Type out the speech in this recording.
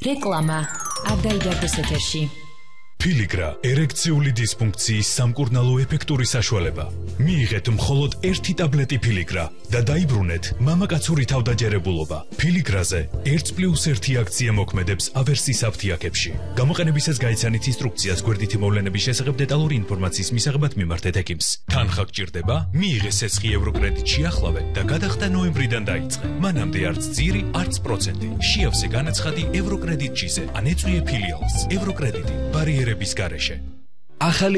რეკლამა არ დაიდარდეს ეთერში. Ფილიგრა ერექციული დისფუნქციის სამკურნალო ეფექტური საშუალება. მიიღეთ მხოლოდ 1 ტაბლეტი ფილიგრა და დაიბრუნეთ მამაკაცური თავდაჯერებულობა. ფილიგრაზე 1+1 აქცია მოქმედებს ავერსის აფთიაქებში. გამოყენებისას გაიცანით ინსტრუქციას გვერდითი მოვლენების შესახებ დეტალური ინფორმაციის მისაღებად მიმართეთ ექიმს. თანხა გჭირდება? მიიღეს ცეცხლი ევროკრედიტში ახლავე და გადახდა ნოემბრიდან დაიწყე. მანამდე არც ძირი, არც პროცენტი. შეავსე განაცხადი ევროკრედიტ ჯიზე ან ეწვიე ფილიალს. ევროკრედიტი ბარიერების გარეშე.